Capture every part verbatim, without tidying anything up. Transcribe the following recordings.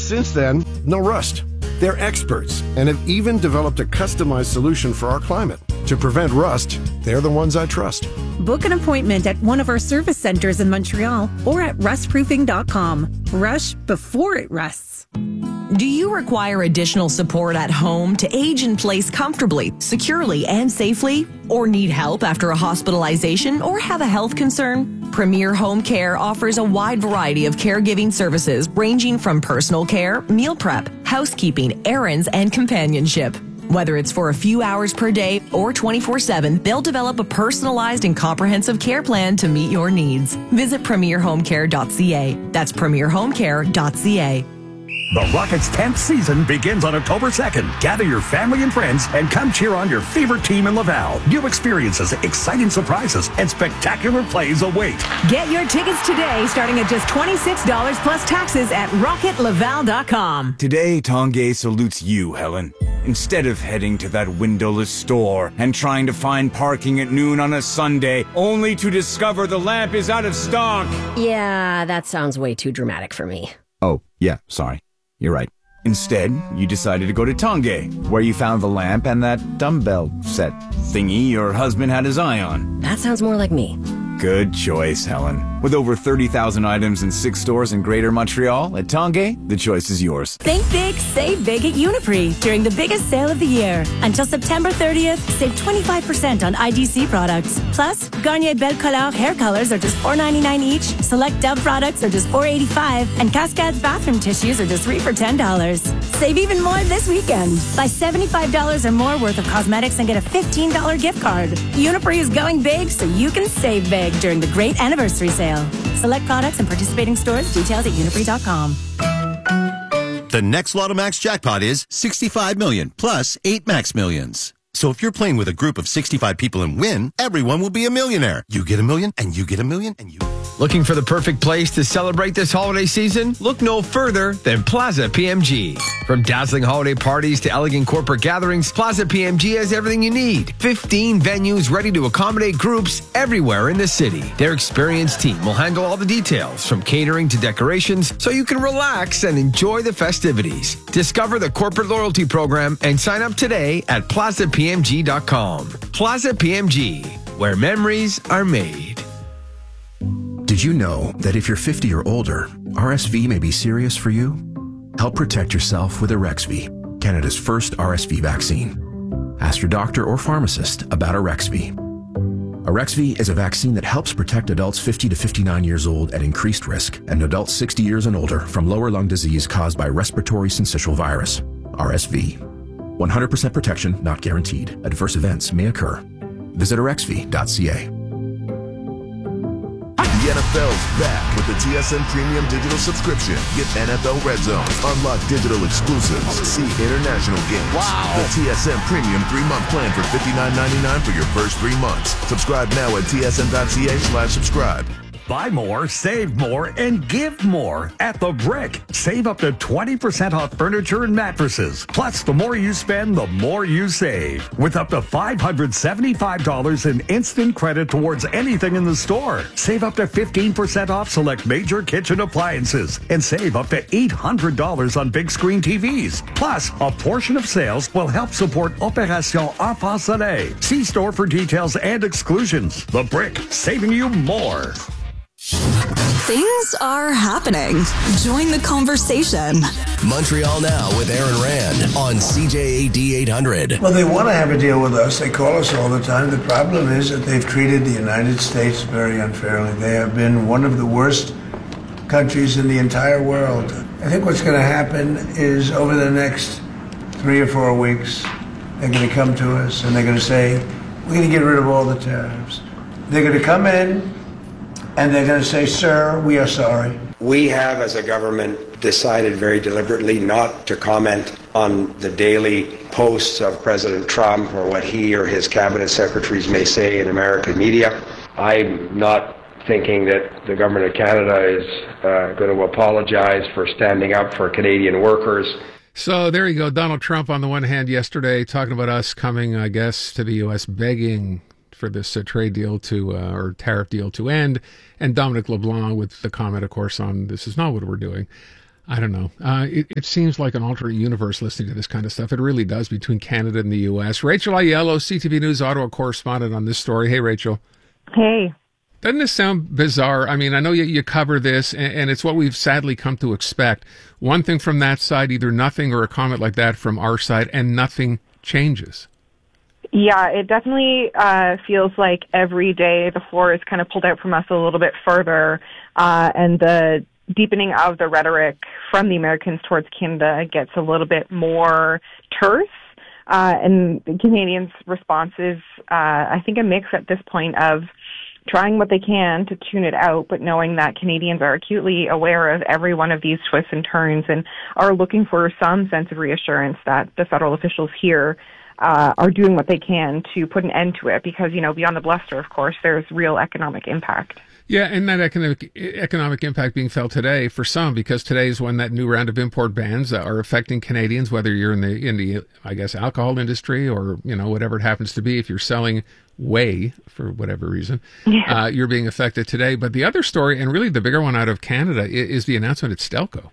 Since then, no rust. They're experts and have even developed a customized solution for our climate. To prevent rust, they're the ones I trust. Book an appointment at one of our service centers in Montreal or at rust proofing dot com. Rush before it rusts. Do you require additional support at home to age in place comfortably, securely, and safely? Or need help after a hospitalization or have a health concern? Premier Home Care offers a wide variety of caregiving services ranging from personal care, meal prep, housekeeping, errands, and companionship. Whether it's for a few hours per day or twenty-four seven, they'll develop a personalized and comprehensive care plan to meet your needs. Visit premier home care dot c a. That's premier home care dot c a. The Rockets' tenth season begins on October second. Gather your family and friends and come cheer on your favorite team in Laval. New experiences, exciting surprises, and spectacular plays await. Get your tickets today, starting at just twenty-six dollars plus taxes at rocket laval dot com. Today, Tanguay salutes you, Helen. Instead of heading to that windowless store and trying to find parking at noon on a Sunday, only to discover the lamp is out of stock. Yeah, that sounds way too dramatic for me. Oh, yeah, sorry. You're right. Instead, you decided to go to Tanguay, where you found the lamp and that dumbbell set thingy your husband had his eye on. That sounds more like me. Good choice, Helen. With over thirty thousand items in six stores in Greater Montreal, at Tanguay, the choice is yours. Think big, save big at Uniprix during the biggest sale of the year. Until September thirtieth, save twenty-five percent on I D C products. Plus, Garnier Belle Couleur hair colors are just four ninety-nine each, select Dove products are just four eighty-five, and Cascades bathroom tissues are just three for ten dollars. Save even more this weekend. Buy seventy-five dollars or more worth of cosmetics and get a fifteen dollars gift card. Uniprix is going big so you can save big during the great anniversary sale. Select products and participating stores. Details at uniprix dot com. The next Lotto Max jackpot is sixty-five million plus eight Max Millions. So if you're playing with a group of sixty-five people and win, everyone will be a millionaire. You get a million, and you get a million, and you... Looking for the perfect place to celebrate this holiday season? Look no further than Plaza P M G. From dazzling holiday parties to elegant corporate gatherings, Plaza P M G has everything you need. fifteen venues ready to accommodate groups everywhere in the city. Their experienced team will handle all the details, from catering to decorations, so you can relax and enjoy the festivities. Discover the corporate loyalty program and sign up today at plaza p m g dot com. Plaza P M G, where memories are made. Did you know that if you're fifty or older, R S V may be serious for you? Help protect yourself with Arexvy, Canada's first R S V vaccine. Ask your doctor or pharmacist about Arexvy. Arexvy is a vaccine that helps protect adults fifty to fifty-nine years old at increased risk and adults sixty years and older from lower lung disease caused by respiratory syncytial virus, R S V. one hundred percent protection not guaranteed. Adverse events may occur. Visit arexvy dot c a. The N F L's back with the T S N Premium Digital Subscription. Get N F L Red Zone, unlock digital exclusives, see international games. Wow! The T S N Premium three-month plan for fifty-nine ninety-nine for your first three months. Subscribe now at t s n dot c a slash subscribe. Buy more, save more, and give more at The Brick. Save up to twenty percent off furniture and mattresses. Plus, the more you spend, the more you save. With up to five hundred seventy-five dollars in instant credit towards anything in the store. Save up to fifteen percent off select major kitchen appliances. And save up to eight hundred dollars on big screen T Vs. Plus, a portion of sales will help support Opération Enfant Soleil. See store for details and exclusions. The Brick, saving you more. Things are happening. Join the conversation. Montreal Now with Aaron Rand on C J A D eight hundred. Well, they want to have a deal with us. They call us all the time. The problem is that they've treated the United States very unfairly. They have been one of the worst countries in the entire world. I think what's going to happen is over the next three or four weeks, they're going to come to us and they're going to say, we're going to get rid of all the tariffs. They're going to come in and they're going to say, sir, we are sorry. We have, as a government, decided very deliberately not to comment on the daily posts of President Trump or what he or his cabinet secretaries may say in American media. I'm not thinking that the government of Canada is uh, going to apologize for standing up for Canadian workers. So there you go. Donald Trump on the one hand yesterday talking about us coming, I guess, to the U S begging for this uh, trade deal to, uh, or tariff deal to end. And Dominic LeBlanc with the comment, of course, on this is not what we're doing. I don't know. Uh, it, it seems like an alternate universe listening to this kind of stuff. It really does, between Canada and the U S. Rachel Aiello, C T V News Ottawa correspondent on this story. Hey, Rachel. Hey. Doesn't this sound bizarre? I mean, I know you, you cover this, and, and it's what we've sadly come to expect. One thing from that side, either nothing or a comment like that from our side, and nothing changes. Yeah, it definitely uh, feels like every day the floor is kind of pulled out from us a little bit further, uh, and the deepening of the rhetoric from the Americans towards Canada gets a little bit more terse. Uh, and the Canadians' response is, uh, I think, a mix at this point of trying what they can to tune it out, but knowing that Canadians are acutely aware of every one of these twists and turns and are looking for some sense of reassurance that the federal officials here uh, are doing what they can to put an end to it. Because, you know, beyond the bluster, of course, there's real economic impact. Yeah, and that economic economic impact being felt today for some, because today is when that new round of import bans are affecting Canadians, whether you're in the in the I guess alcohol industry or, you know, whatever it happens to be. If you're selling whey for whatever reason, yeah. uh, you're being affected today. But the other story, and really the bigger one out of Canada, is, is the announcement at Stelco.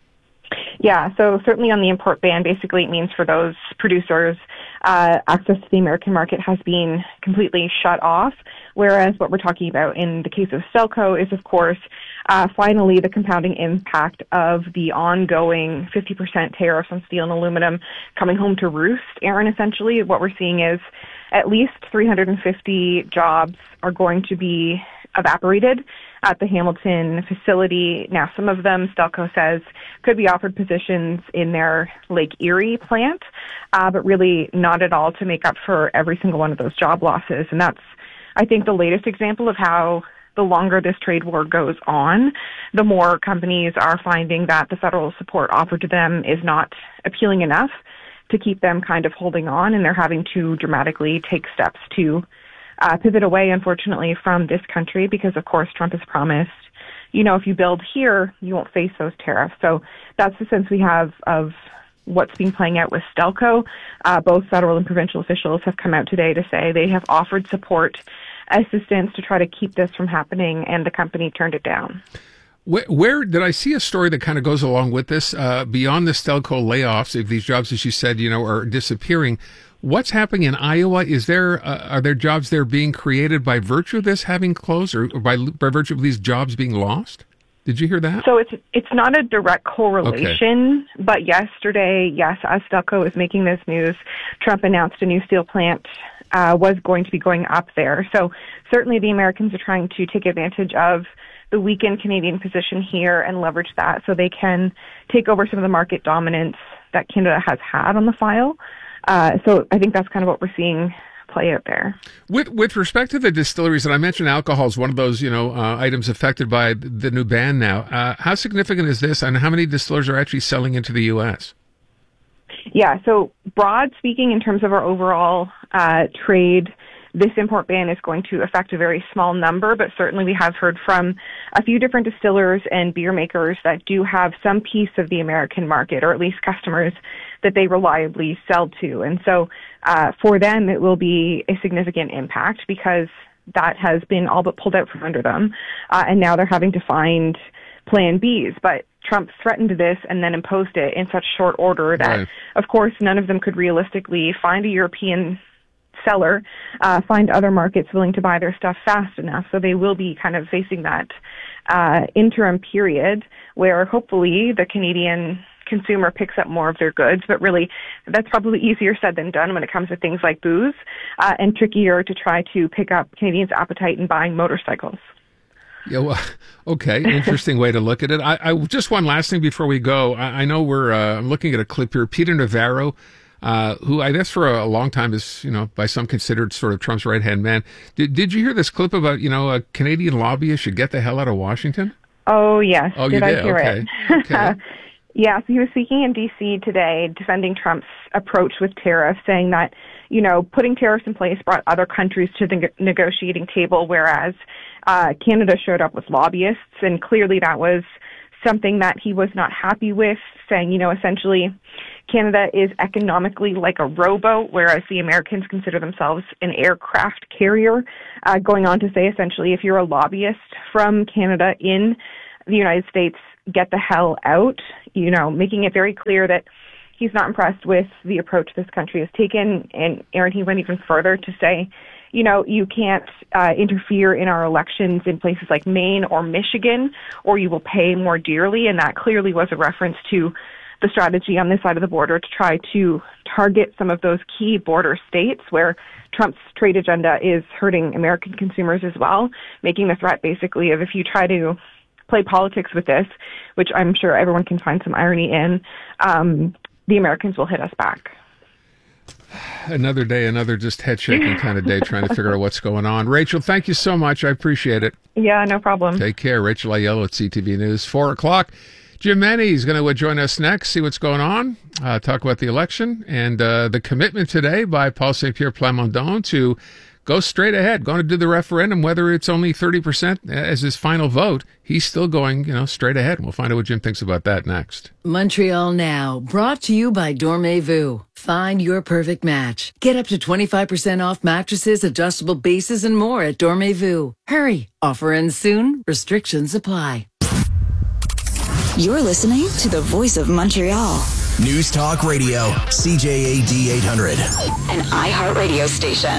Yeah, so certainly on the import ban, basically it means for those producers, uh, access to the American market has been completely shut off. Whereas what we're talking about in the case of Stelco is, of course, uh, finally the compounding impact of the ongoing fifty percent tariffs on steel and aluminum coming home to roost. Aaron, essentially what we're seeing is at least three hundred fifty jobs are going to be evaporated at the Hamilton facility. Now, some of them, Stelco says, could be offered positions in their Lake Erie plant, uh, but really not at all to make up for every single one of those job losses. And that's, I think, the latest example of how the longer this trade war goes on, the more companies are finding that the federal support offered to them is not appealing enough to keep them kind of holding on, and they're having to dramatically take steps to uh, pivot away, unfortunately, from this country because, of course, Trump has promised, you know, if you build here, you won't face those tariffs. So that's the sense we have of what's been playing out with Stelco. Uh, both federal and provincial officials have come out today to say they have offered support assistance to try to keep this from happening, and the company turned it down. Where, where did I see a story that kind of goes along with this? Uh, beyond the Stelco layoffs, if these jobs, as you said, you know, are disappearing, what's happening in Iowa? Is there uh, are there jobs there being created by virtue of this having closed, or, or by by virtue of these jobs being lost? Did you hear that? So it's it's not a direct correlation, okay. But yesterday, yes, as Stelco is making this news, Trump announced a new steel plant uh, was going to be going up there. So certainly the Americans are trying to take advantage of the weakened Canadian position here and leverage that so they can take over some of the market dominance that Canada has had on the file. Uh, so I think that's kind of what we're seeing play out there. With with respect to the distilleries, and I mentioned alcohol is one of those, you know, uh, items affected by the new ban now. Uh, how significant is this, and how many distillers are actually selling into the U S? Yeah, so broad speaking, in terms of our overall uh, trade, this import ban is going to affect a very small number, but certainly we have heard from a few different distillers and beer makers that do have some piece of the American market, or at least customers that they reliably sell to. And so uh, for them, it will be a significant impact because that has been all but pulled out from under them. Uh, and now they're having to find plan Bs. But Trump threatened this and then imposed it in such short order that, right. Of course, none of them could realistically find a European seller, uh, find other markets willing to buy their stuff fast enough. So they will be kind of facing that uh, interim period where hopefully the Canadian consumer picks up more of their goods, but really that's probably easier said than done when it comes to things like booze, uh, and trickier to try to pick up Canadians' appetite in buying motorcycles. Yeah, well, okay, interesting way to look at it. I, I just one last thing before we go. I, I know we're uh, I'm looking at a clip here. Peter Navarro, uh, who I guess for a, a long time is, you know, by some considered sort of Trump's right-hand man. Did Did you hear this clip about, you know, a Canadian lobbyist should get the hell out of Washington? Oh yes, oh, did, you did? I hear okay. it? Okay. Yeah, so he was speaking in D C today defending Trump's approach with tariffs, saying that, you know, putting tariffs in place brought other countries to the negotiating table, whereas uh, Canada showed up with lobbyists, and clearly that was something that he was not happy with, saying, you know, essentially Canada is economically like a rowboat, whereas the Americans consider themselves an aircraft carrier, uh, going on to say essentially if you're a lobbyist from Canada in the United States, get the hell out, you know, making it very clear that he's not impressed with the approach this country has taken. And Aaron, he went even further to say, you know, you can't uh, interfere in our elections in places like Maine or Michigan, or you will pay more dearly. And that clearly was a reference to the strategy on this side of the border to try to target some of those key border states where Trump's trade agenda is hurting American consumers as well, making the threat basically of if you try to play politics with this, which I'm sure everyone can find some irony in, um, the Americans will hit us back. Another day, another just head shaking kind of day trying to figure out what's going on. Rachel, thank you so much. I appreciate it. Yeah, no problem. Take care. Rachel Aiello at C T V News. Four o'clock. Jim Menney is going to join us next, see what's going on, uh, talk about the election and uh, the commitment today by Paul Saint Pierre Plamondon to go straight ahead, going to do the referendum, whether it's only thirty percent as his final vote. He's still going, you know, straight ahead. We'll find out what Jim thinks about that next. Montreal Now, brought to you by Dormez-vous. Find your perfect match. Get up to twenty-five percent off mattresses, adjustable bases, and more at Dormez-vous. Hurry, offer ends soon. Restrictions apply. You're listening to the Voice of Montreal. News Talk Radio, C J A D eight hundred. An iHeartRadio station.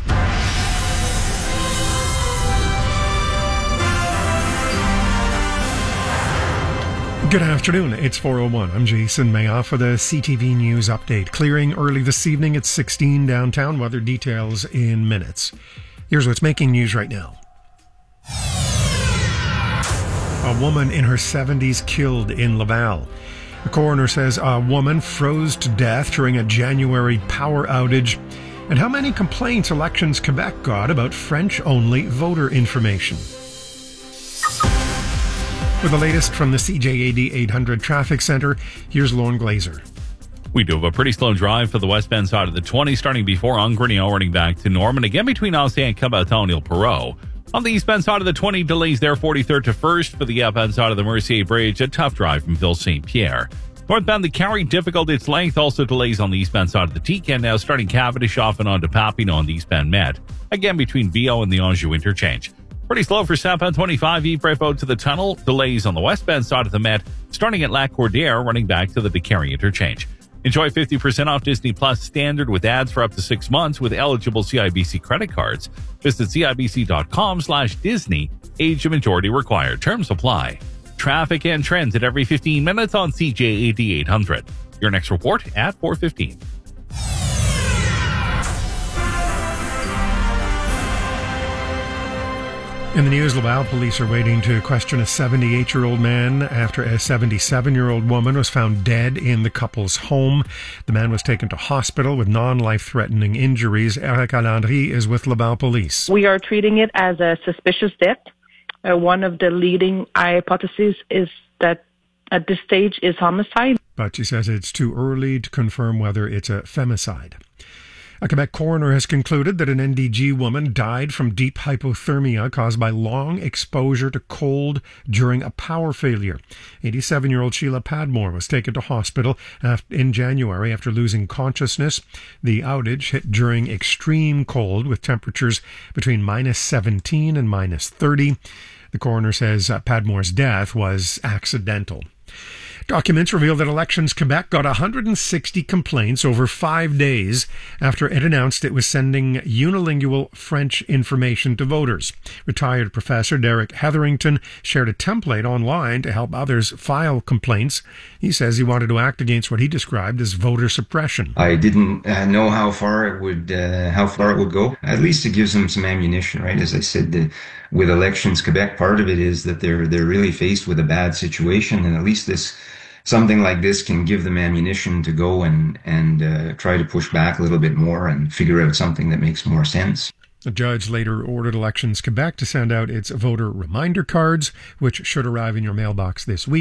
Good afternoon. It's four oh one. I'm Jason Mayoff for the C T V News update. Clearing early this evening at sixteen downtown. Weather details in minutes. Here's what's making news right now. A woman in her seventies killed in Laval. The coroner says a woman froze to death during a January power outage. And how many complaints Elections Quebec got about French-only voter information. With the latest from the C J A D eight hundred Traffic Center, here's Lorne Glazer. We do have a pretty slow drive for the westbound side of the twenty, starting before Angrenio, running back to Norman. Again, between Ancien and Cabaton, Il Perot. On the eastbound side of the twenty, delays there, forty-third to first. For the outbound side of the Mercier Bridge, a tough drive from Ville Saint Pierre. Northbound, the Carry, difficult its length. Also delays on the eastbound side of the Tican, now starting Cavendish off and on to Papineau on the eastbound Met. Again, between Viau and the Anjou interchange. Pretty slow for southbound twenty-five, Yves-Brebeau to the tunnel. Delays on the westbound side of the Met, starting at La Cordière, running back to the DeCarry interchange. Enjoy fifty percent off Disney Plus Standard with ads for up to six months with eligible C I B C credit cards. Visit cibc.com slash Disney. Age and majority required. Terms apply. Traffic and trends at every fifteen minutes on C J A D eight hundred. Your next report at four fifteen. In the news, Laval police are waiting to question a seventy-eight-year-old man after a seventy-seven-year-old woman was found dead in the couple's home. The man was taken to hospital with non-life-threatening injuries. Eric Alandry is with Laval police. We are treating it as a suspicious death. Uh, one of the leading hypotheses is that at this stage is homicide. But she says it's too early to confirm whether it's a femicide. A Quebec coroner has concluded that an N D G woman died from deep hypothermia caused by long exposure to cold during a power failure. eighty-seven-year-old Sheila Padmore was taken to hospital in January after losing consciousness. The outage hit during extreme cold with temperatures between minus seventeen and minus thirty. The coroner says Padmore's death was accidental. Documents reveal that Elections Quebec got one hundred sixty complaints over five days after it announced it was sending unilingual French information to voters. Retired professor Derek Hetherington shared a template online to help others file complaints. He says he wanted to act against what he described as voter suppression. I didn't uh, know how far it would uh, how far it would go. At least it gives them some ammunition, right? As I said, the, with Elections Quebec, part of it is that they're they're really faced with a bad situation, and at least this something like this can give them ammunition to go and and uh, try to push back a little bit more and figure out something that makes more sense. The judge later ordered Elections Quebec to send out its voter reminder cards, which should arrive in your mailbox this week.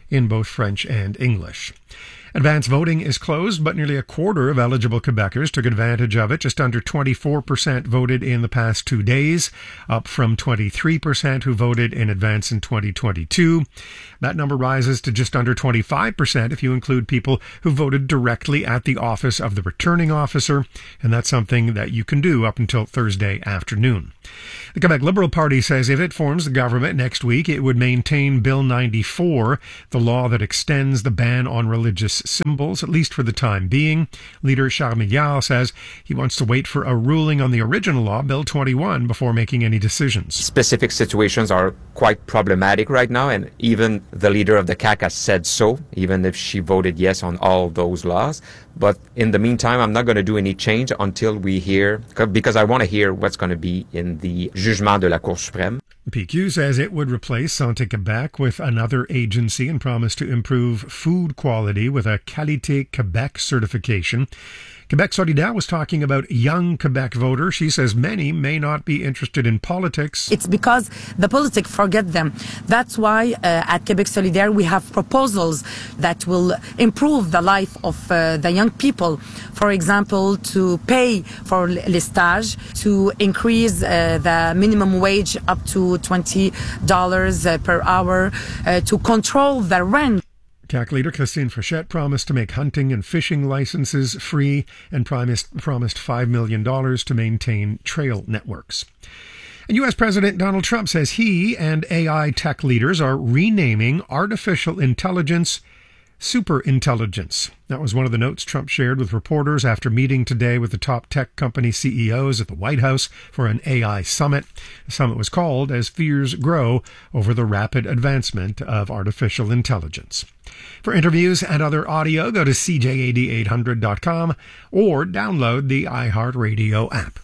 in both French and English. Advance voting is closed, but nearly a quarter of eligible Quebecers took advantage of it. Just under twenty-four percent voted in the past two days, up from twenty-three percent who voted in advance in twenty twenty-two. That number rises to just under twenty-five percent if you include people who voted directly at the office of the returning officer, and that's something that you can do up until Thursday afternoon. The Quebec Liberal Party says if it forms the government next week, it would maintain Bill ninety-four, the law that extends the ban on religious symbols, at least for the time being. Leader Charles Milliard says he wants to wait for a ruling on the original law, Bill twenty-one, before making any decisions. Specific situations are quite problematic right now, and even the leader of the C A Q has said so, even if she voted yes on all those laws. But in the meantime, I'm not going to do any change until we hear, because I want to hear what's going to be in the jugement de la Cour suprême. P Q says it would replace Santé Québec with another agency and promise to improve food quality with a Qualité Québec certification. Quebec Solidaire was talking about young Quebec voters. She says many may not be interested in politics. It's because the politics forget them. That's why uh, at Quebec Solidaire we have proposals that will improve the life of uh, the young people. For example, to pay for les stages, to increase uh, the minimum wage up to twenty dollars uh, per hour, uh, to control the rent. C A Q leader Christine Frechette promised to make hunting and fishing licenses free and promised, promised five million dollars to maintain trail networks. And U S President Donald Trump says he and A I tech leaders are renaming artificial intelligence superintelligence. That was one of the notes Trump shared with reporters after meeting today with the top tech company C E Os at the White House for an A I summit. The summit was called as fears grow over the rapid advancement of artificial intelligence. For interviews and other audio, go to C J A D eight hundred dot com or download the iHeartRadio app.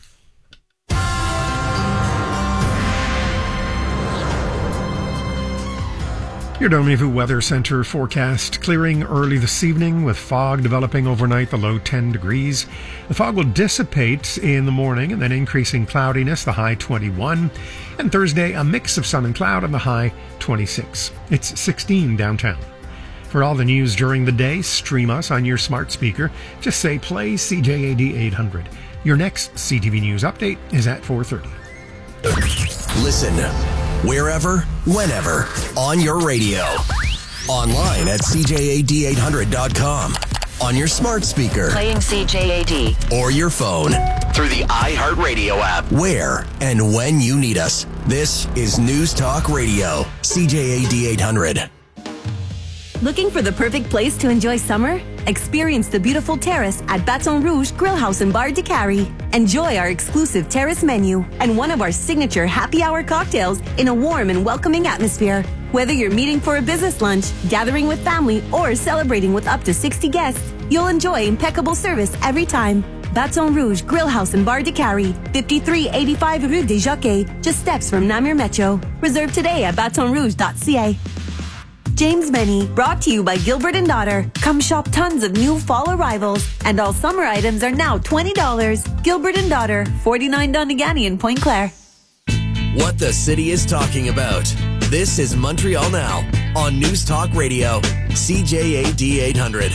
Your Dormez-vous Weather Center forecast: clearing early this evening with fog developing overnight, the low ten degrees. The fog will dissipate in the morning and then increasing cloudiness, the high twenty-one. And Thursday, a mix of sun and cloud and the high twenty-six. It's sixteen downtown. For all the news during the day, stream us on your smart speaker. Just say play C J A D eight hundred. Your next C T V News update is at four thirty. Listen wherever, whenever, on your radio. Online at C J A D eight hundred dot com. On your smart speaker. Playing C J A D. Or your phone. Through the iHeartRadio app. Where and when you need us. This is News Talk Radio. C J A D eight hundred. Looking for the perfect place to enjoy summer? Experience the beautiful terrace at Baton Rouge Grill House and Bar de Carrie. Enjoy our exclusive terrace menu and one of our signature happy hour cocktails in a warm and welcoming atmosphere. Whether you're meeting for a business lunch, gathering with family, or celebrating with up to sixty guests, you'll enjoy impeccable service every time. Baton Rouge Grill House and Bar de Carrie, fifty-three eighty-five Rue des Jockeys, just steps from Namur Metro. Reserve today at baton rouge dot c a. James Benny, brought to you by Gilbert and Daughter. Come shop tons of new fall arrivals, and all summer items are now twenty dollars. Gilbert and Daughter, forty-nine Donegani in Pointe Claire. What the city is talking about. This is Montreal Now on News Talk Radio, C J A D eight hundred.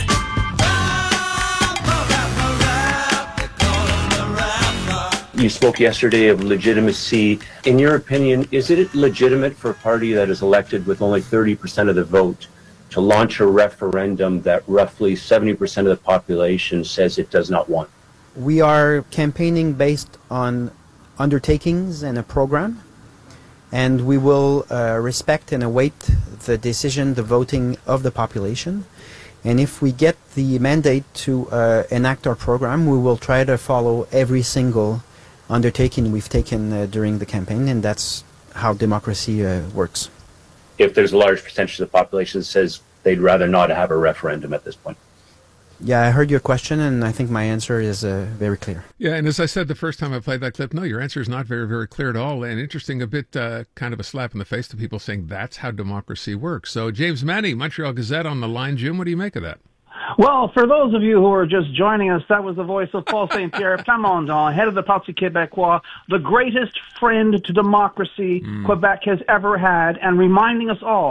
You spoke yesterday of legitimacy. In your opinion, is it legitimate for a party that is elected with only thirty percent of the vote to launch a referendum that roughly seventy percent of the population says it does not want? We are campaigning based on undertakings and a program, and we will uh, respect and await the decision, the voting of the population. And if we get the mandate to uh, enact our program, we will try to follow every single undertaking we've taken uh, during the campaign, and that's how democracy uh, works. If there's a large percentage of the population that says they'd rather not have a referendum at this point. Yeah, I heard your question, and I think my answer is uh, very clear. Yeah, and as I said the first time I played that clip, no, your answer is not very, very clear at all. And interesting, a bit uh, kind of a slap in the face to people saying that's how democracy works. So James Manny, Montreal Gazette on the line. Jim, what do you make of that? Well, for those of you who are just joining us, that was the voice of Paul Saint Pierre Plamondon, head of the Parti Québécois, the greatest friend to democracy mm. Quebec has ever had, and reminding us all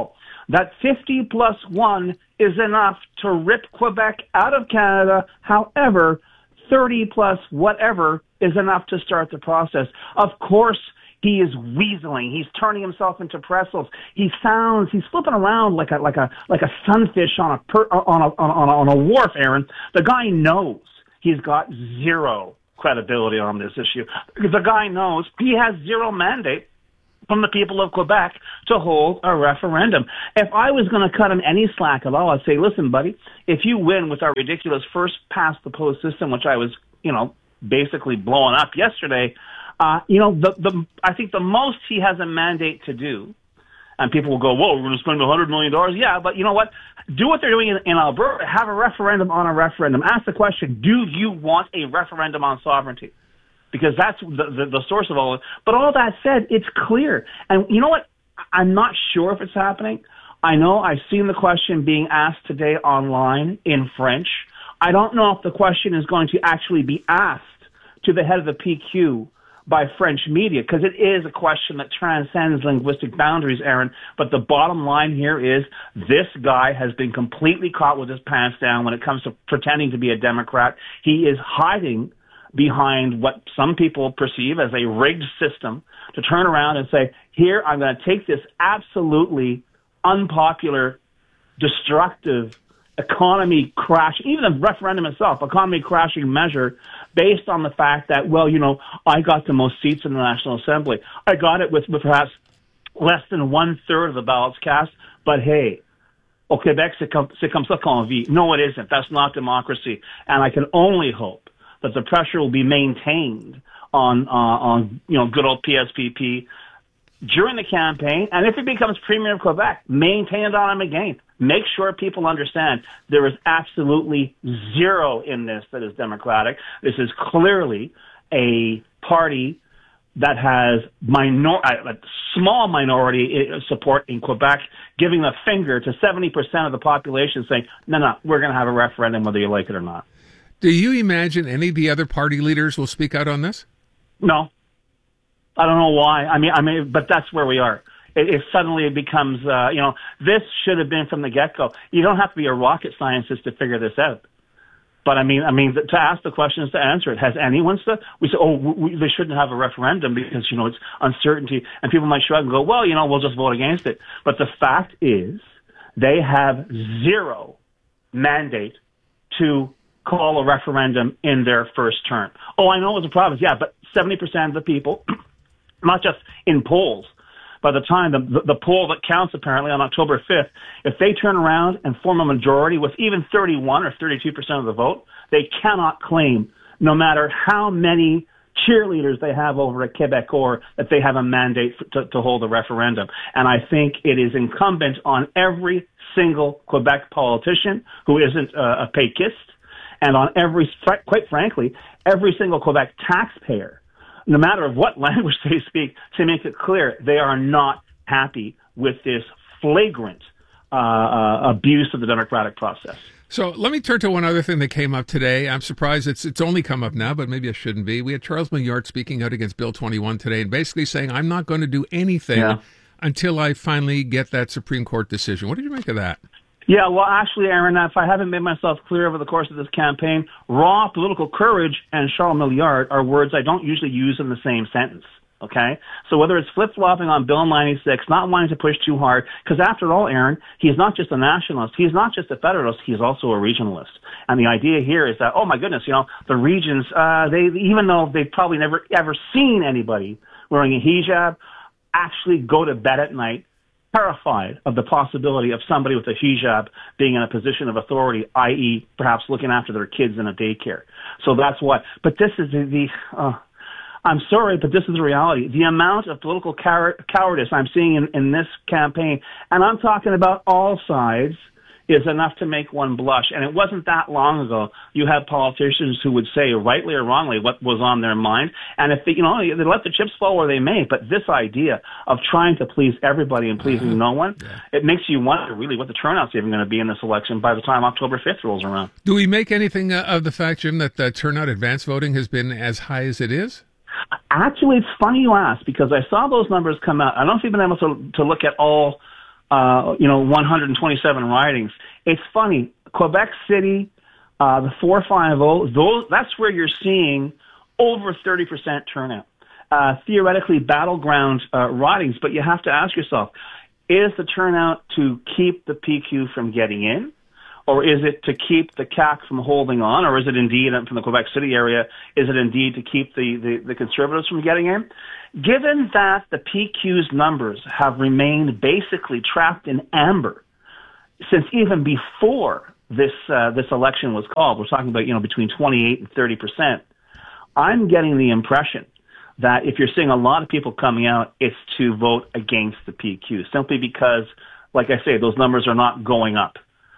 that fifty plus one is enough to rip Quebec out of Canada. However, thirty plus whatever is enough to start the process. Of course, he is weaseling. He's turning himself into pretzels. He sounds, he's flipping around like a, like a, like a sunfish on a, per, on a, on a, on a wharf, Aaron. The guy knows he's got zero credibility on this issue. The guy knows he has zero mandate from the people of Quebec to hold a referendum. If I was going to cut him any slack at all, I'd say, listen, buddy, if you win with our ridiculous first past the post system, which I was, you know, basically blowing up yesterday, uh, you know, the, the, I think the most he has a mandate to do, and people will go, whoa, we're going to spend one hundred million dollars. Yeah, but you know what? Do what they're doing in, in Alberta. Have a referendum on a referendum. Ask the question, do you want a referendum on sovereignty? Because that's the, the, the source of all of it. But all that said, it's clear. And you know what? I'm not sure if it's happening. I know I've seen the question being asked today online in French. I don't know if the question is going to actually be asked to the head of the P Q by French media, because it is a question that transcends linguistic boundaries, Aaron. But the bottom line here is this guy has been completely caught with his pants down when it comes to pretending to be a Democrat. He is hiding behind what some people perceive as a rigged system to turn around and say, here, I'm going to take this absolutely unpopular, destructive economy crash, even the referendum itself, economy crashing measure, based on the fact that, well, you know, I got the most seats in the National Assembly. I got it with, with perhaps less than one third of the ballots cast, but hey, au Québec, c'est comme, c'est comme ça qu'on vit. No, it isn't. That's not democracy. And I can only hope that the pressure will be maintained on, uh, on, you know, good old P S P P during the campaign. And if it becomes Premier of Quebec, maintain it on him again. Make sure people understand there is absolutely zero in this that is democratic. This is clearly a party that has minor, a small minority support in Quebec, giving the finger to seventy percent of the population saying, no, no, we're going to have a referendum whether you like it or not. Do you imagine any of the other party leaders will speak out on this? No. I don't know why. I mean, I mean, but that's where we are. If suddenly it becomes, uh, you know, this should have been from the get-go. You don't have to be a rocket scientist to figure this out. But I mean, I mean, to ask the question is to answer it. Has anyone said, we say, oh, we, they shouldn't have a referendum because, you know, it's uncertainty. And people might shrug and go, well, you know, we'll just vote against it. But the fact is they have zero mandate to call a referendum in their first term. Oh, I know it's a province. Yeah, but seventy percent of the people, not just in polls, by the time the, the, the poll that counts apparently on October fifth, if they turn around and form a majority with even thirty-one or thirty-two percent of the vote, they cannot claim, no matter how many cheerleaders they have over at Québecor, that they have a mandate for, to, to hold a referendum. And I think it is incumbent on every single Quebec politician who isn't a, a péquiste, and on every, quite frankly, every single Quebec taxpayer, no matter what language they speak, to make it clear they are not happy with this flagrant uh, uh, abuse of the democratic process. So let me turn to one other thing that came up today. I'm surprised it's it's only come up now, but maybe it shouldn't be. We had Charles Milliard speaking out against Bill twenty-one today and basically saying, I'm not going to do anything yeah. until I finally get that Supreme Court decision. What did you make of that? Yeah, well, actually, Aaron, if I haven't made myself clear over the course of this campaign, raw political courage and Charles Milliard are words I don't usually use in the same sentence, okay? So whether it's flip-flopping on Bill ninety-six, not wanting to push too hard, because after all, Aaron, he's not just a nationalist, he's not just a federalist, he's also a regionalist. And the idea here is that, oh my goodness, you know, the regions, uh, they, even though they've probably never ever seen anybody wearing a hijab, actually go to bed at night terrified of the possibility of somebody with a hijab being in a position of authority, that is perhaps looking after their kids in a daycare. So that's what. But this is the, the uh, I'm sorry, but this is the reality. The amount of political cow- cowardice I'm seeing in, in this campaign, and I'm talking about all sides, is enough to make one blush. And it wasn't that long ago you had politicians who would say, rightly or wrongly, what was on their mind. And if they, you know, they let the chips fall where they may. But this idea of trying to please everybody and pleasing uh-huh. no one, yeah. it makes you wonder really what the turnout's even going to be in this election by the time October fifth rolls around. Do we make anything uh, of the fact, Jim, that the turnout advance voting has been as high as it is? Actually, it's funny you ask, because I saw those numbers come out. I don't know if you've been able to, to look at all uh, you know, one hundred twenty-seven ridings. It's funny. Quebec City, uh, the four five zero, those, that's where you're seeing over thirty percent turnout. Uh, theoretically battleground uh, ridings, but you have to ask yourself, is the turnout to keep the P Q from getting in? Or is it to keep the C A Q from holding on? Or is it indeed, from the Quebec City area, is it indeed to keep the, the, the Conservatives from getting in? Given that the P Q's numbers have remained basically trapped in amber since even before this uh, this election was called, we're talking about, you know, between twenty-eight and thirty percent, I'm getting the impression that if you're seeing a lot of people coming out, it's to vote against the P Q, simply because, like I say, those numbers are not going up.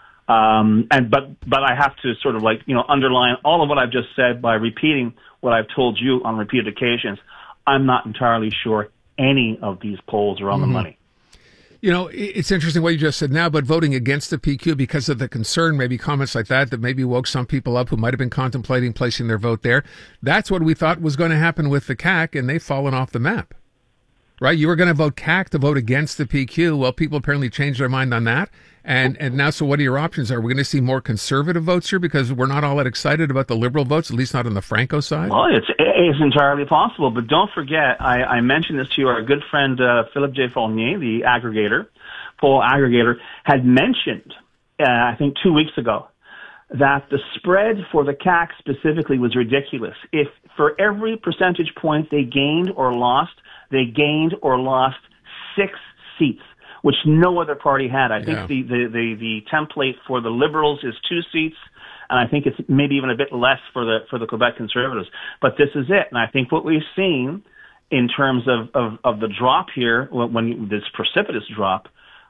Um, and but but I have to sort of like, you know, underline all of what I've just said by repeating what I've told you on repeated occasions. I'm not entirely sure any of these polls are on mm-hmm. the money. You know, it's interesting what you just said now, but voting against the P Q because of the concern, maybe comments like that, that maybe woke some people up who might have been contemplating placing their vote there. That's what we thought was going to happen with the C A Q, and they've fallen off the map. Right? You were going to vote C A Q to vote against the P Q. Well, people apparently changed their mind on that. And and now, so what are your options? Are we going to see more conservative votes here because we're not all that excited about the liberal votes, at least not on the Franco side? Well, it's it's entirely possible. But don't forget, I, I mentioned this to you, our good friend uh, Philippe J. Fournier, the aggregator, poll aggregator, had mentioned, uh, I think two weeks ago, that the spread for the C A Q specifically was ridiculous. If for every percentage point they gained or lost, they gained or lost six seats, which no other party had. I think yeah. the, the, the, the template for the Liberals is two seats, and I think it's maybe even a bit less for the for the Quebec Conservatives. But this is it, and I think what we've seen in terms of, of, of the drop here, when, when this precipitous drop,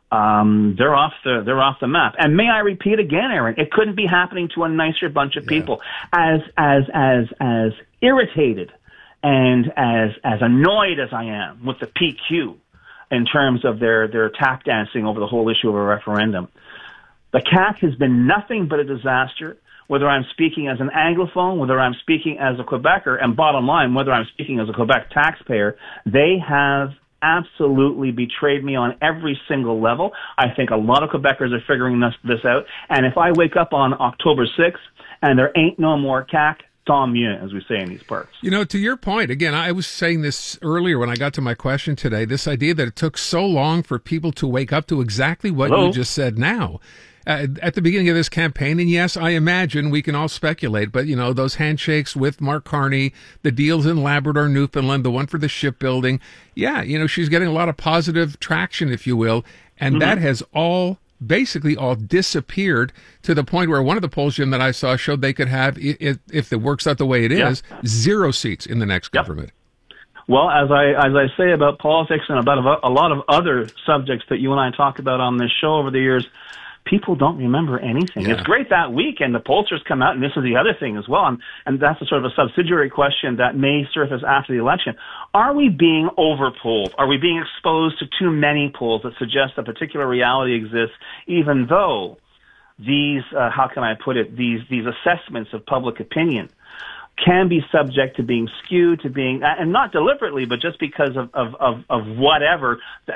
um, they're off the they're off the map. And may I repeat again, Aaron, it couldn't be happening to a nicer bunch of yeah. people. As as as as irritated and as as annoyed as I am with the P Q in terms of their, their tap dancing over the whole issue of a referendum, the C A Q has been nothing but a disaster, whether I'm speaking as an Anglophone, whether I'm speaking as a Quebecer, and bottom line, whether I'm speaking as a Quebec taxpayer, they have absolutely betrayed me on every single level. I think a lot of Quebecers are figuring this, this out, and if I wake up on October sixth and there ain't no more C A Q, tant mieux, as we say in these parts. You know, to your point, again, I was saying this earlier when I got to my question today, this idea that it took so long for people to wake up to exactly what Hello? you just said now. Uh, at the beginning of this campaign, and yes, I imagine we can all speculate, but, you know, those handshakes with Mark Carney, the deals in Labrador, Newfoundland, the one for the shipbuilding, yeah, you know, she's getting a lot of positive traction, if you will, and mm-hmm. that has all basically all disappeared to the point where one of the polls, Jim, that I saw showed they could have, if, if it works out the way it is, yeah. zero seats in the next yep. government. Well, as I as I say about politics and about a, a lot of other subjects that you and I talk about on this show over the years, people don't remember anything. Yeah. It's great that week, and the pollsters come out, and this is the other thing as well, and, and that's a sort of a subsidiary question that may surface after the election. Are we being overpolled? Are we being exposed to too many polls that suggest a particular reality exists, even though these, uh, how can I put it, these these assessments of public opinion can be subject to being skewed, to being, and not deliberately, but just because of, of, of, of whatever, uh,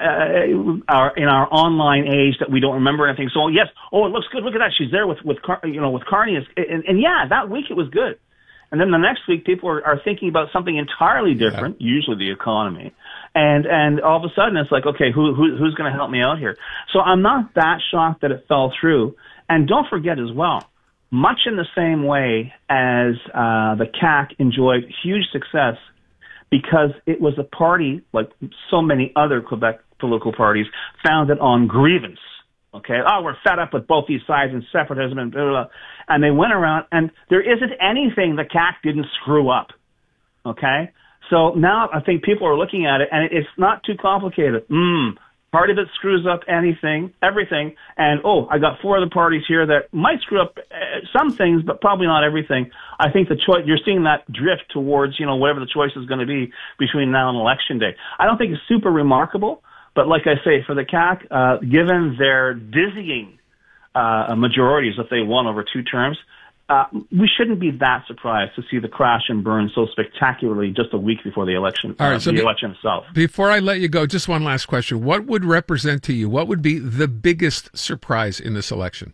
our, in our online age that we don't remember anything. So yes, oh, it looks good. Look at that. She's there with, with, Car- you know, with Carney. And, and yeah, that week it was good. And then the next week people are, are thinking about something entirely different, yeah. usually the economy. And, and all of a sudden it's like, okay, who, who who's going to help me out here? So I'm not that shocked that it fell through. And don't forget as well, much in the same way as uh, the C A Q enjoyed huge success because it was a party, like so many other Quebec political parties, founded on grievance. Okay, oh, we're fed up with both these sides and separatism and blah, blah, blah. And they went around, and there isn't anything the C A Q didn't screw up. Okay, so now I think people are looking at it, and it's not too complicated. Mm. Part of it screws up anything, everything, and, oh, I got four other parties here that might screw up uh, some things, but probably not everything. I think the choice, you're seeing that drift towards, you know, whatever the choice is going to be between now and Election Day. I don't think it's super remarkable, but like I say, for the C A Q, uh, given their dizzying uh, majorities that they won over two terms, uh, we shouldn't be that surprised to see the crash and burn so spectacularly just a week before the election, All right, uh, so the be- election itself. Before I let you go, just one last question. What would represent to you, what would be the biggest surprise in this election?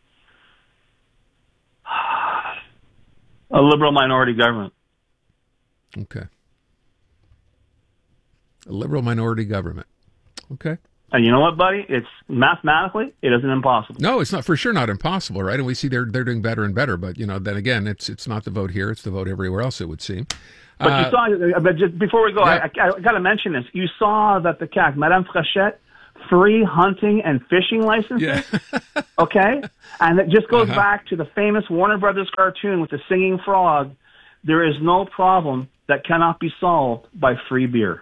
A liberal minority government. Okay. A liberal minority government. Okay. And you know what, buddy? It's mathematically, it isn't impossible. No, it's not for sure not impossible, right? And we see they're they're doing better and better. But you know, then again, it's it's not the vote here; it's the vote everywhere else. It would seem. But Uh, you saw. But just before we go, yeah. I, I, I got to mention this. You saw that the C A Q, Madame Frechette, free hunting and fishing licenses. Yeah. Okay, and it just goes Uh-huh. back to the famous Warner Brothers cartoon with the singing frog. There is no problem that cannot be solved by free beer.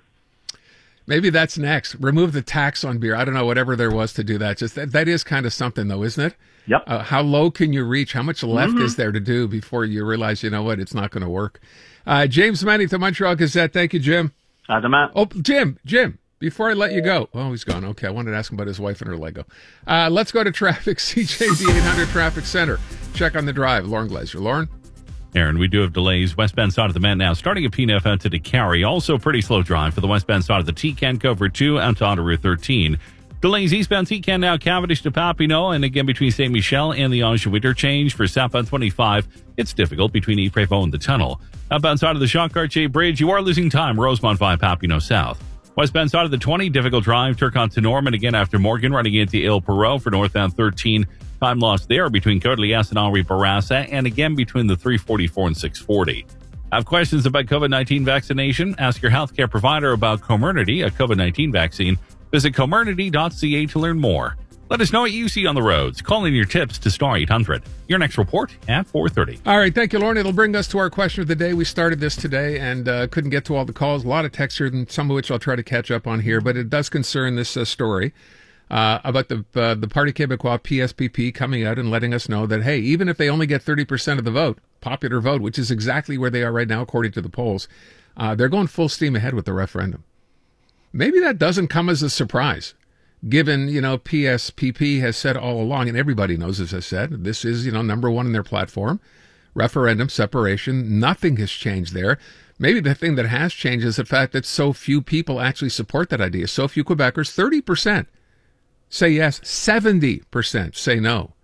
Maybe that's next. Remove the tax on beer. I don't know, whatever there was to do that. Just that, that is kind of something, though, isn't it? Yep. Uh, how low can you reach? How much left Mhm. is there to do before you realize, you know what, it's not going to work? Uh, James Manning, the Montreal Gazette. Thank you, Jim. Uh, demain. Oh, Jim, Jim, before I let you go. Oh, he's gone. Okay, I wanted to ask him about his wife and her Lego. Uh, let's go to traffic. C J D eight hundred Traffic Center. Check on the drive. Lauren Glazer. Lauren? Aaron, we do have delays westbound side of the Met now, starting at P N F out to DeCarry. Also pretty slow drive for the westbound side of the T C A N cover two out to Route thirteen. Delays eastbound T C A N now Cavendish to Papineau, and again between Saint Michel and the Anjou interchange. For southbound twenty-five, it's difficult between Ypres-Vaughan and the tunnel. Outbound side of the Jean-Cartier Bridge, you are losing time, Rosemont five Papineau south. Westbound side of the twenty, difficult drive, Turcotte to Norman, again after Morgan, running into Ile Perrot for northbound thirteen. Time lost there between Côte-Liesse and Henri Bourassa, and again between the three forty-four and six forty. Have questions about COVID nineteen vaccination? Ask your healthcare provider about Comirnaty, a COVID nineteen vaccine. Visit comirnaty dot c a to learn more. Let us know what you see on the roads. Call in your tips to star eight hundred. Your next report at four thirty. All right, thank you, Lauren. It'll bring us to our question of the day. We started this today and uh, couldn't get to all the calls. A lot of texts here, and some of which I'll try to catch up on here, but it does concern this uh, story. Uh, about the uh, the Parti Québécois, P S P P, coming out and letting us know that, hey, even if they only get thirty percent of the vote, popular vote, which is exactly where they are right now, according to the polls, uh, they're going full steam ahead with the referendum. Maybe that doesn't come as a surprise, given, you know, P S P P has said all along, and everybody knows, as I said, this is, you know, number one in their platform, referendum, separation, nothing has changed there. Maybe the thing that has changed is the fact that so few people actually support that idea. So few Quebecers, thirty percent. Say yes, seventy percent say no.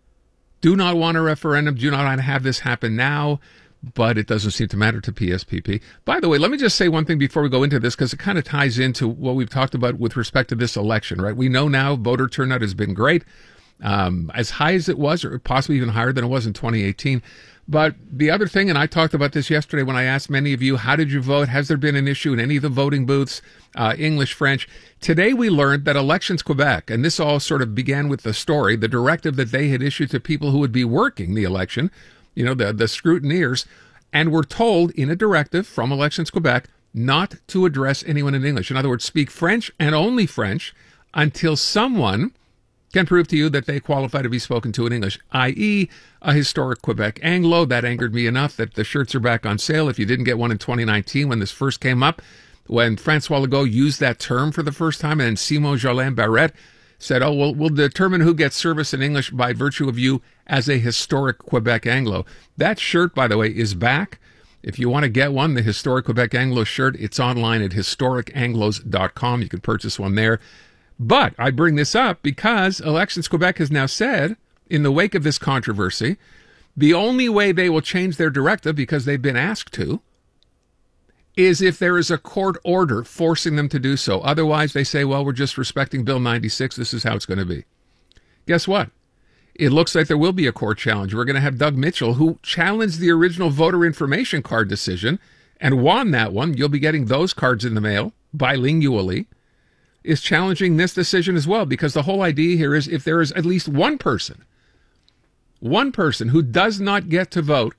Do not want a referendum, do not want to have this happen now, but it doesn't seem to matter to P S P P. By the way, let me just say one thing before we go into this, because it kind of ties into what we've talked about with respect to this election, right? We know now voter turnout has been great, um, as high as it was, or possibly even higher than it was in twenty eighteen. But the other thing, and I talked about this yesterday when I asked many of you, how did you vote? Has there been an issue in any of the voting booths, uh, English, French? Today we learned that Elections Quebec, and this all sort of began with the story, the directive that they had issued to people who would be working the election, you know, the, the scrutineers, and were told in a directive from Elections Quebec not to address anyone in English. In other words, speak French and only French until someone can prove to you that they qualify to be spoken to in English, that is a historic Quebec Anglo. That angered me enough that the shirts are back on sale. If you didn't get one in twenty nineteen when this first came up, when François Legault used that term for the first time, and then Simon Jolin Barrette said, oh, well, we'll determine who gets service in English by virtue of you as a historic Quebec Anglo. That shirt, by the way, is back. If you want to get one, the historic Quebec Anglo shirt, it's online at historic anglos dot com. You can purchase one there. But I bring this up because Elections Quebec has now said, in the wake of this controversy, the only way they will change their directive, because they've been asked to, is if there is a court order forcing them to do so. Otherwise, they say, well, we're just respecting Bill ninety-six. This is how it's going to be. Guess what? It looks like there will be a court challenge. We're going to have Doug Mitchell, who challenged the original voter information card decision and won that one. You'll be getting those cards in the mail bilingually. Is challenging this decision as well, because the whole idea here is if there is at least one person, one person who does not get to vote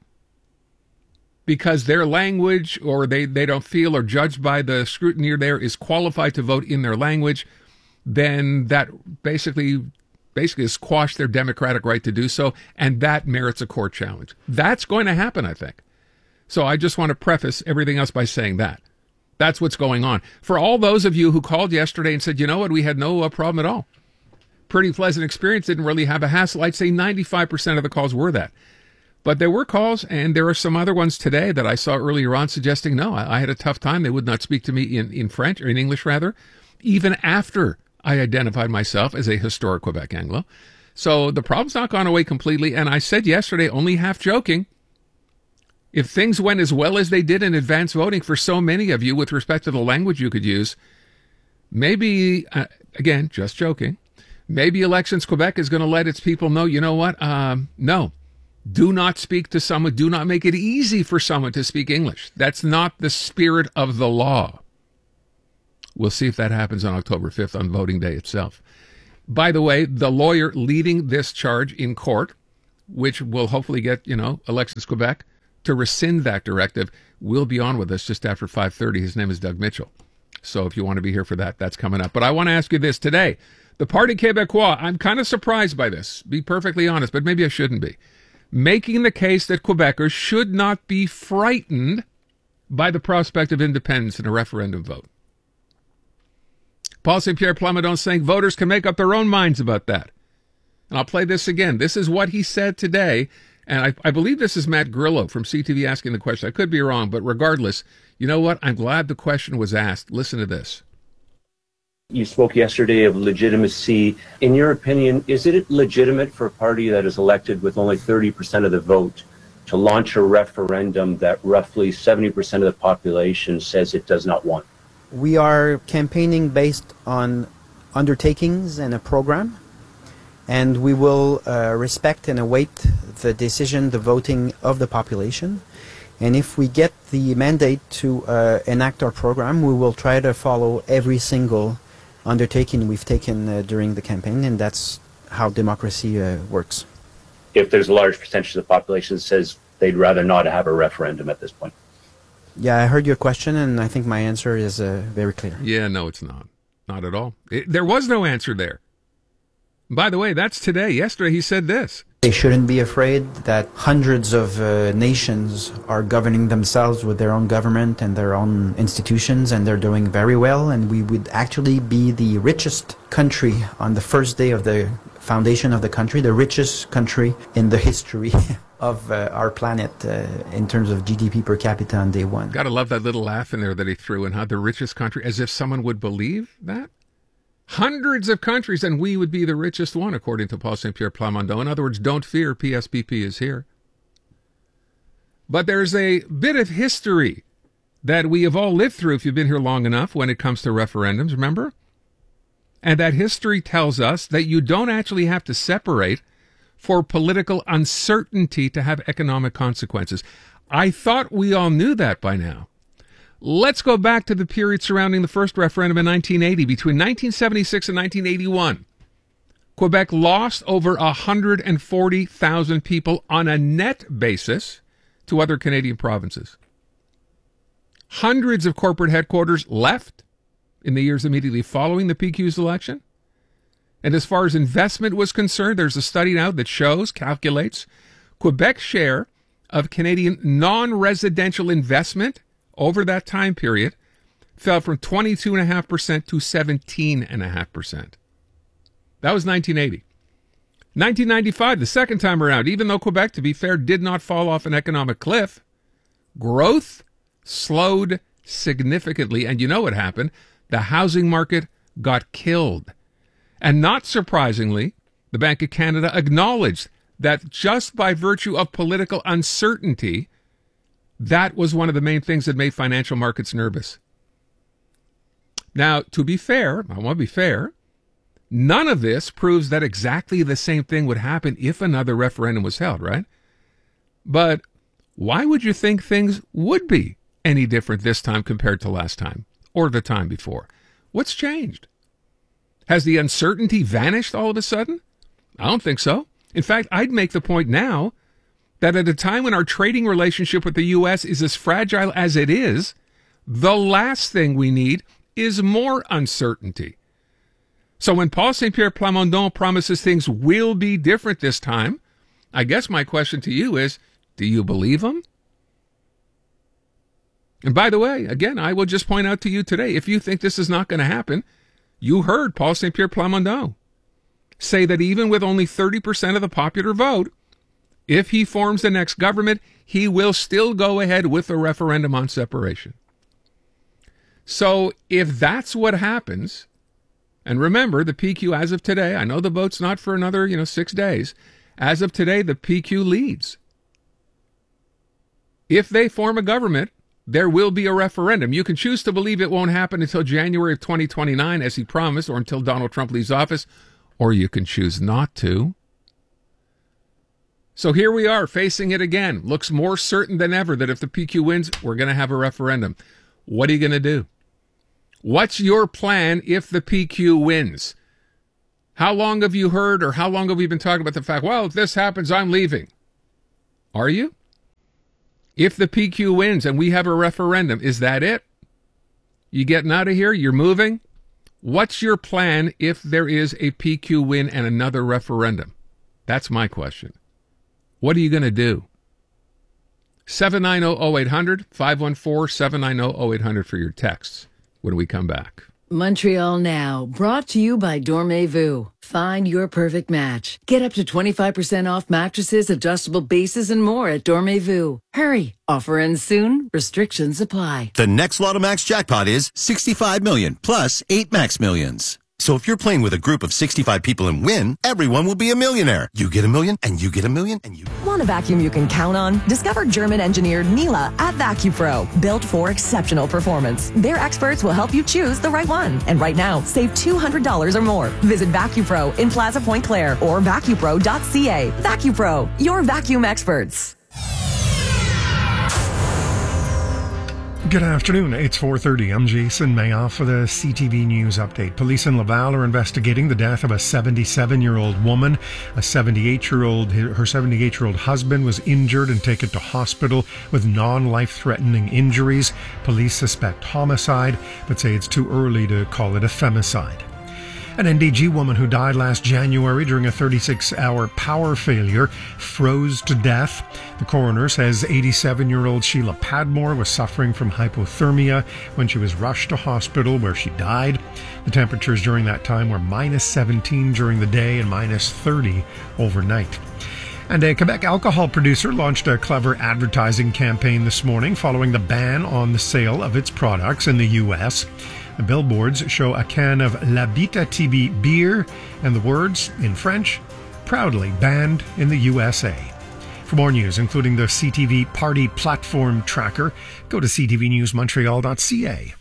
because their language or they, they don't feel or judged by the scrutineer there is qualified to vote in their language, then that basically basically has quashed their democratic right to do so, and that merits a court challenge. That's going to happen, I think. So I just want to preface everything else by saying that. That's what's going on. For all those of you who called yesterday and said, you know what, we had no uh, problem at all. Pretty pleasant experience, didn't really have a hassle. I'd say ninety-five percent of the calls were that. But there were calls, and there are some other ones today that I saw earlier on suggesting, no, I, I had a tough time. They would not speak to me in, in French, or in English rather, even after I identified myself as a historic Quebec Anglo. So the problem's not gone away completely. And I said yesterday, only half joking, if things went as well as they did in advance voting for so many of you with respect to the language you could use, maybe, uh, again, just joking, maybe Elections Quebec is going to let its people know, you know what, um, no, do not speak to someone, do not make it easy for someone to speak English. That's not the spirit of the law. We'll see if that happens on October fifth on voting day itself. By the way, the lawyer leading this charge in court, which will hopefully get, you know, Elections Quebec to rescind that directive, will be on with us just after five thirty. His name is Doug Mitchell. So if you want to be here for that, that's coming up. But I want to ask you this today. The Parti Québécois, I'm kind of surprised by this, be perfectly honest, but maybe I shouldn't be, making the case that Quebecers should not be frightened by the prospect of independence in a referendum vote. Paul Saint Pierre Plamondon saying voters can make up their own minds about that. And I'll play this again. This is what he said today. And I, I believe this is Matt Grillo from C T V asking the question. I could be wrong, but regardless, you know what? I'm glad the question was asked. Listen to this. You spoke yesterday of legitimacy. In your opinion, is it legitimate for a party that is elected with only thirty percent of the vote to launch a referendum that roughly seventy percent of the population says it does not want? We are campaigning based on undertakings and a program, and we will uh, respect and await the decision, the voting of the population. And if we get the mandate to uh, enact our program, we will try to follow every single undertaking we've taken uh, during the campaign, and that's how democracy uh, works. If there's a large percentage of the population that says they'd rather not have a referendum at this point. Yeah, I heard your question, and I think my answer is uh, very clear. Yeah, no, it's not. Not at all. It, there was no answer there. By the way, that's today. Yesterday he said this. They shouldn't be afraid that hundreds of uh, nations are governing themselves with their own government and their own institutions, and they're doing very well. And we would actually be the richest country on the first day of the foundation of the country, the richest country in the history of uh, our planet uh, in terms of G D P per capita on day one. Gotta love that little laugh in there that he threw in, huh? The richest country, as if someone would believe that? Hundreds of countries, and we would be the richest one, according to Paul Saint Pierre Plamondon. In other words, don't fear, P S P P is here. But there's a bit of history that we have all lived through if you've been here long enough when it comes to referendums, remember? And that history tells us that you don't actually have to separate for political uncertainty to have economic consequences. I thought we all knew that by now. Let's go back to the period surrounding the first referendum in nineteen eighty. Between nineteen seventy-six and nineteen eighty-one, Quebec lost over one hundred forty thousand people on a net basis to other Canadian provinces. Hundreds of corporate headquarters left in the years immediately following the P Q's election. And as far as investment was concerned, there's a study now that shows, calculates, Quebec's share of Canadian non-residential investment over that time period fell from twenty-two point five percent to seventeen point five percent. That was nineteen eighty. nineteen ninety-five, the second time around, even though Quebec, to be fair, did not fall off an economic cliff, growth slowed significantly. And you know what happened? The housing market got killed. And not surprisingly, the Bank of Canada acknowledged that just by virtue of political uncertainty, that was one of the main things that made financial markets nervous. Now, to be fair, I want to be fair, none of this proves that exactly the same thing would happen if another referendum was held, right? But why would you think things would be any different this time compared to last time or the time before? What's changed? Has the uncertainty vanished all of a sudden? I don't think so. In fact, I'd make the point now that at a time when our trading relationship with the U S is as fragile as it is, the last thing we need is more uncertainty. So when Paul Saint Pierre Plamondon promises things will be different this time, I guess my question to you is, do you believe him? And by the way, again, I will just point out to you today, if you think this is not going to happen, you heard Paul Saint Pierre Plamondon say that even with only thirty percent of the popular vote, If he forms the next government, he will still go ahead with a referendum on separation. So if that's what happens, and remember, the P Q as of today, I know the vote's not for another, you know, six days. As of today, the P Q leads. If they form a government, there will be a referendum. You can choose to believe it won't happen until January of twenty twenty-nine, as he promised, or until Donald Trump leaves office, or you can choose not to. So here we are, facing it again. Looks more certain than ever that if the P Q wins, we're going to have a referendum. What are you going to do? What's your plan if the P Q wins? How long have you heard, or how long have we been talking about the fact, well, if this happens, I'm leaving? Are you? If the P Q wins and we have a referendum, is that it? You getting out of here? You're moving? What's your plan if there is a P Q win and another referendum? That's my question. What are you going to do? seven nine zero, zero eight hundred, five one four, seven nine zero, zero eight hundred for your texts when we come back. Montreal Now, brought to you by Dormez-vous. Find your perfect match. Get up to twenty-five percent off mattresses, adjustable bases, and more at Dormez-vous. Hurry, offer ends soon. Restrictions apply. The next Lotto Max jackpot is sixty-five million plus eight Max Millions. So if you're playing with a group of sixty-five people and win, everyone will be a millionaire. You get a million, and you get a million, and you... Want a vacuum you can count on? Discover German-engineered Nela at VacuPro, built for exceptional performance. Their experts will help you choose the right one. And right now, save two hundred dollars or more. Visit VacuPro in Plaza Point Claire or vacupro dot c a. VacuPro, your vacuum experts. Good afternoon. It's four thirty. I'm Jason Mayoff for the C T V News Update. Police in Laval are investigating the death of a seventy-seven-year-old woman. A seventy-eight-year-old, her seventy-eight-year-old husband was injured and taken to hospital with non-life-threatening injuries. Police suspect homicide, but say it's too early to call it a femicide. An N D G woman who died last January during a thirty-six hour power failure froze to death. The coroner says eighty-seven-year-old Sheila Padmore was suffering from hypothermia when she was rushed to hospital, where she died. The temperatures during that time were minus seventeen during the day and minus thirty overnight. And a Quebec alcohol producer launched a clever advertising campaign this morning following the ban on the sale of its products in the U S. The billboards show a can of L'Abitibi beer and the words, in French, proudly banned in the U S A. For more news, including the C T V Party Platform Tracker, go to c t v news montreal dot c a.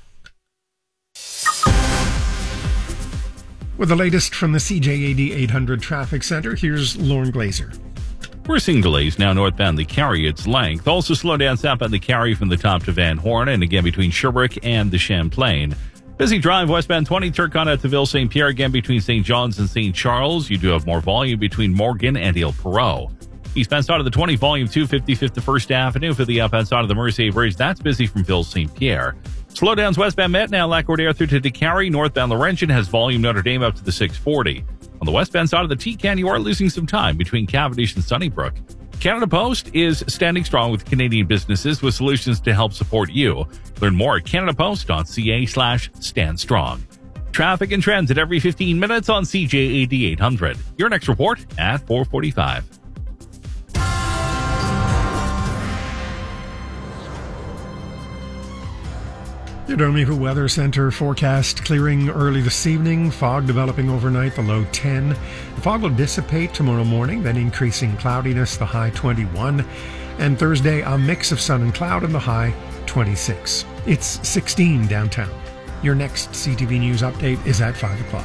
With the latest from the C J A D eight hundred Traffic Center, here's Lauren Glazer. We're seeing delays now northbound the Carry its length. Also slow down southbound the Carry from the top to Van Horn and again between Sherbrooke and the Champlain. Busy drive westbound twenty Turcotte to Ville Saint Pierre again between Saint John's and Saint Charles. You do have more volume between Morgan and Ile Perrot. Eastbound side of the twenty, volume two fifty, fifty-first Avenue for the outbound side of the Mercier Bridge. That's busy from Ville Saint Pierre. Slowdowns westbound Met now Lac-Cordaire through to DeCarry. Northbound Laurentian has volume Notre Dame up to the six forty. On the westbound side of the T-Can, you are losing some time between Cavendish and Sunnybrook. Canada Post is standing strong with Canadian businesses with solutions to help support you. Learn more at canadapost.ca slash stand strong. Traffic and trends at every fifteen minutes on C J A D eight hundred. Your next report at four forty-five. The Dormez-vous Weather Center forecast clearing early this evening, fog developing overnight, the low ten. The fog will dissipate tomorrow morning, then increasing cloudiness, the high twenty-one. And Thursday, a mix of sun and cloud and the high twenty-six. It's sixteen downtown. Your next C T V News update is at five o'clock.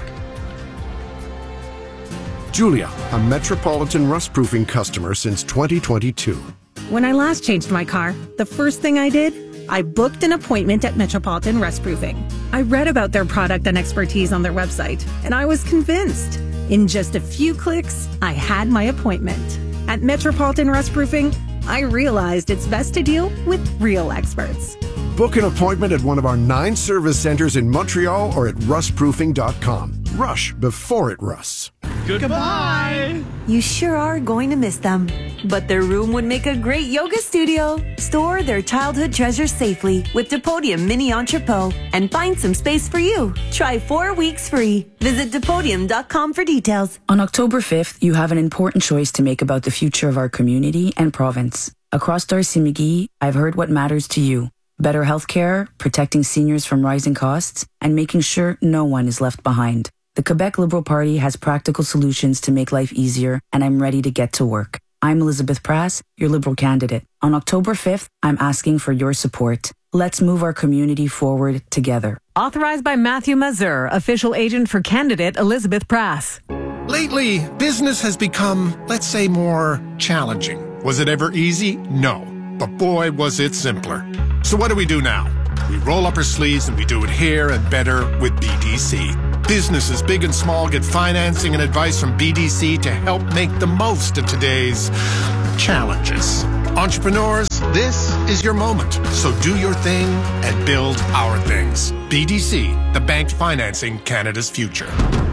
Julia, a Metropolitan rust-proofing customer since twenty twenty-two. When I last changed my car, the first thing I did, I booked an appointment at Metropolitan Rust Proofing. I read about their product and expertise on their website, and I was convinced. In just a few clicks, I had my appointment. At Metropolitan Rust Proofing, I realized it's best to deal with real experts. Book an appointment at one of our nine service centers in Montreal or at rust proofing dot com. Rush before it rusts. Goodbye. You sure are going to miss them. But their room would make a great yoga studio. Store their childhood treasures safely with Depodium Mini Entrepot and find some space for you. Try four weeks free. Visit Depodium dot com for details. On October fifth, you have an important choice to make about the future of our community and province. Across Darcy-McGee, I've heard what matters to you. Better healthcare, protecting seniors from rising costs, and making sure no one is left behind. The Quebec Liberal Party has practical solutions to make life easier, and I'm ready to get to work. I'm Elizabeth Prass, your Liberal candidate. On October fifth, I'm asking for your support. Let's move our community forward together. Authorized by Matthew Mazur, official agent for candidate Elizabeth Prass. Lately, business has become, let's say, more challenging. Was it ever easy? No. But boy, was it simpler. So what do we do now? We roll up our sleeves and we do it here and better with B D C. Businesses big and small get financing and advice from B D C to help make the most of today's challenges. Entrepreneurs, this is your moment. So do your thing and build our things. B D C, the bank financing Canada's future.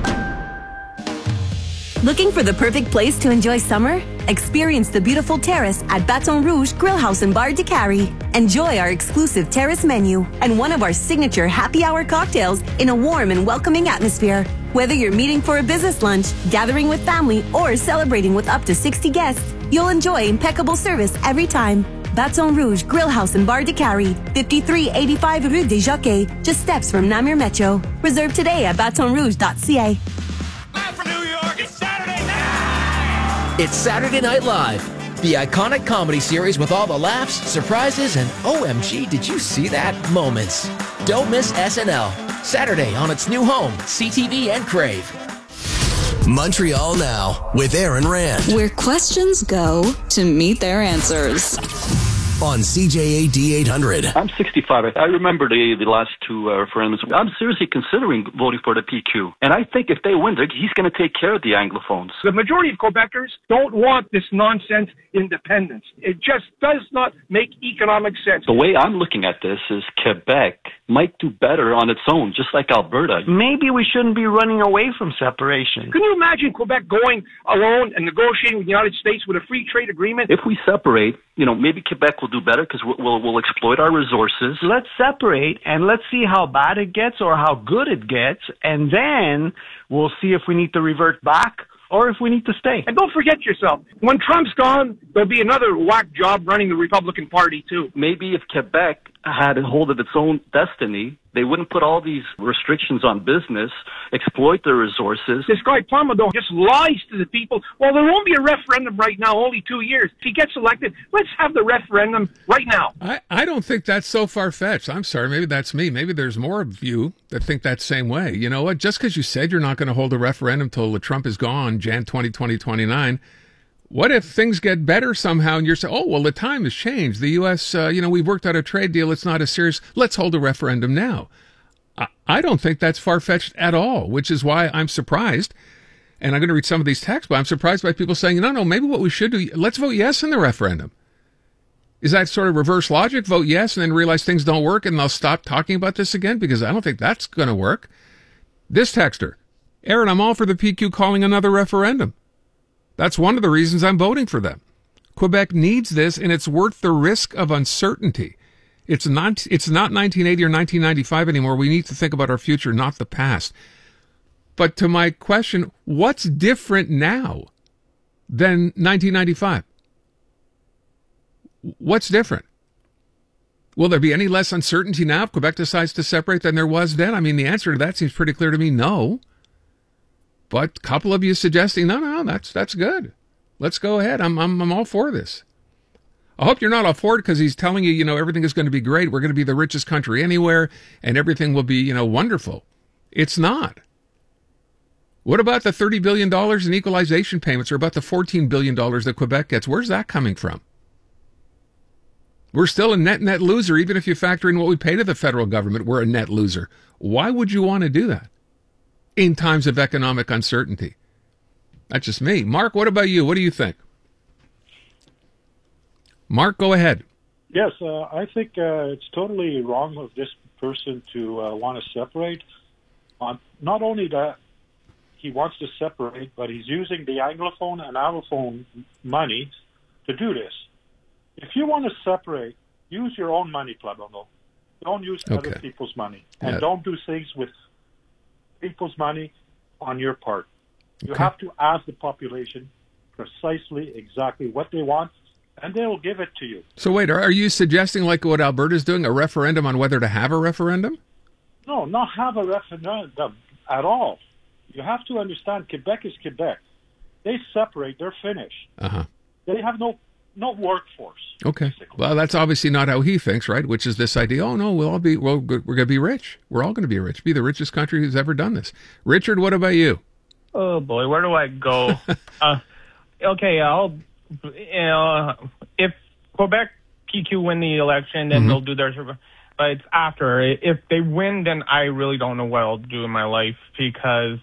Looking for the perfect place to enjoy summer? Experience the beautiful terrace at Baton Rouge Grill House and Bar de Carrie. Enjoy our exclusive terrace menu and one of our signature happy hour cocktails in a warm and welcoming atmosphere. Whether you're meeting for a business lunch, gathering with family, or celebrating with up to sixty guests, you'll enjoy impeccable service every time. Baton Rouge Grill House and Bar de Carrie, fifty-three eighty-five Rue des Jockeys, just steps from Namur Metro. Reserve today at baton rouge dot c a. It's Saturday Night Live, the iconic comedy series with all the laughs, surprises, and O M G, did you see that moments. Don't miss S N L, Saturday on its new home, C T V and Crave. Montreal Now with Aaron Rand. Where questions go to meet their answers. On C J A D eight hundred. I'm sixty-five. I remember the, the last two uh, referendums. I'm seriously considering voting for the P Q. And I think if they win, he's going to take care of the Anglophones. The majority of Quebecers don't want this nonsense independence. It just does not make economic sense. The way I'm looking at this is Quebec might do better on its own, just like Alberta. Maybe we shouldn't be running away from separation. Can you imagine Quebec going alone and negotiating with the United States with a free trade agreement? If we separate, you know, maybe Quebec will do better because we'll, we'll, we'll exploit our resources. Let's separate and let's see how bad it gets or how good it gets, and then we'll see if we need to revert back or if we need to stay. And don't forget yourself, when Trump's gone, there'll be another whack job running the Republican Party too. Maybe if Quebec had a hold of its own destiny, they wouldn't put all these restrictions on business, exploit their resources. This guy Plamondon just lies to the people. Well, there won't be a referendum right now, only two years. If he gets elected, let's have the referendum right now. I, I don't think that's so far-fetched. I'm sorry, maybe that's me. Maybe there's more of you that think that same way. You know what? Just because you said you're not going to hold a referendum till Trump is gone, January twentieth, twenty twenty-nine, what if things get better somehow and you're saying, oh, well, the time has changed. The U S, uh, you know, we've worked out a trade deal. It's not as serious. Let's hold a referendum now. I, I don't think that's far-fetched at all, which is why I'm surprised. And I'm going to read some of these texts, but I'm surprised by people saying, no, no, maybe what we should do, let's vote yes in the referendum. Is that sort of reverse logic? Vote yes and then realize things don't work and they'll stop talking about this again? Because I don't think that's going to work. This texter, Aaron, I'm all for the P Q calling another referendum. That's one of the reasons I'm voting for them. Quebec needs this, and it's worth the risk of uncertainty. It's not, it's not nineteen eighty or nineteen ninety-five anymore. We need to think about our future, not the past. But to my question, what's different now than nineteen ninety-five? What's different? Will there be any less uncertainty now if Quebec decides to separate than there was then? I mean, the answer to that seems pretty clear to me, no. But a couple of you suggesting, no, no, that's that's good. Let's go ahead. I'm I'm I'm all for this. I hope you're not all for it because he's telling you, you know, everything is going to be great. We're going to be the richest country anywhere, and everything will be, you know, wonderful. It's not. What about the thirty billion dollars in equalization payments, or about the fourteen billion dollars that Quebec gets? Where's that coming from? We're still a net net loser, even if you factor in what we pay to the federal government. We're a net loser. Why would you want to do that in times of economic uncertainty? That's just me. Mark, what about you? What do you think? Mark, go ahead. Yes, uh, I think uh, it's totally wrong of this person to uh, want to separate. On not only that, he wants to separate, but he's using the Anglophone and Allophone money to do this. If you want to separate, use your own money, Plabonneau. Don't use Okay. other people's money. And Yeah. don't do things with people's money on your part. You Okay. have to ask the population precisely exactly what they want, and they will give it to you. So wait, are, are you suggesting like what Alberta's doing, a referendum on whether to have a referendum? No, not have a referendum at all. You have to understand, Quebec is Quebec. They separate, they're finished. Uh-huh. They have no no workforce. Okay. Well, that's obviously not how he thinks, right? Which is this idea, oh, no, we'll all be, well, we're going to be rich. We're all going to be rich. Be the richest country who's ever done this. Richard, what about you? Oh boy, where do I go? uh, okay, I'll. You know, if Quebec P Q win the election, then Mhm. they'll do their. But it's after. If they win, then I really don't know what I'll do in my life because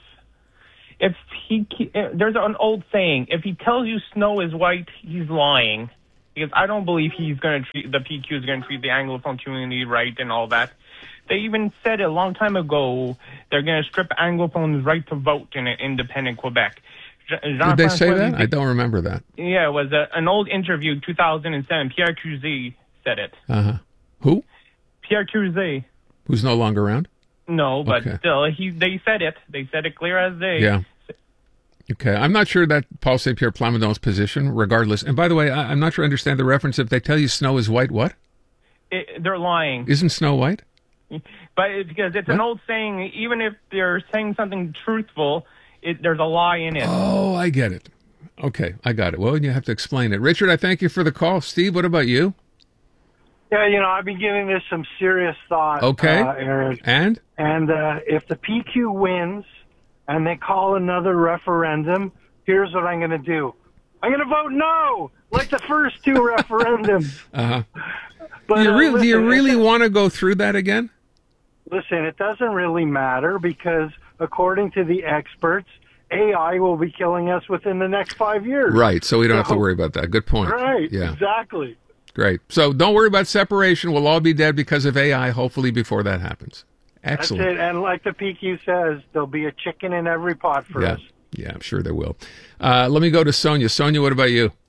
if he, there's an old saying: if he tells you snow is white, he's lying. Because I don't believe he's going to treat the P Q is going to treat the Anglophone community right and all that. They even said a long time ago they're going to strip Anglophones' right to vote in an independent Quebec. Jean- Did they say Jean-François that? Lisée- I don't remember that. Yeah, it was a, an old interview, two thousand seven. Pierre Cruzet said it. Uh-huh. Who? Pierre Cruzet. Who's no longer around? No, but Okay. still, he they said it. They said it clear as day. Yeah. Okay. I'm not sure that Paul Saint Pierre Plamondon's position, regardless. And by the way, I, I'm not sure I understand the reference. If they tell you snow is white, what? It, they're lying. Isn't snow white? But it, because it's an What? old saying, even if they're saying something truthful, it, there's a lie in it. Oh, I get it. Okay, I got it. Well, you have to explain it. Richard, I thank you for the call. Steve, what about you? Yeah, you know, I've been giving this some serious thought, Okay. uh, Aaron. And? And uh, if the P Q wins and they call another referendum, here's what I'm going to do. I'm going to vote no, like the first two referendums. Uh-huh. But, do you uh, really, do you listen, really want to go through that again? Listen, it doesn't really matter because according to the experts, A I will be killing us within the next five years. Right, so we don't have to So- worry about that. Good point. Right, Yeah. exactly. Great. So don't worry about separation. We'll all be dead because of A I, hopefully, before that happens. Excellent. That's it. And like the P Q says, there'll be a chicken in every pot for Yeah. us. Yeah, I'm sure there will. Uh, let me go to Sonia. Sonia, what about you?